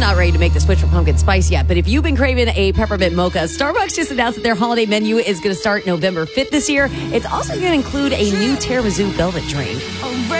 not ready to make the switch from pumpkin spice yet, but if you've been craving a peppermint mocha, Starbucks just announced that their holiday menu is going to start November 5th this year. It's also going to include a new tiramisu velvet drink.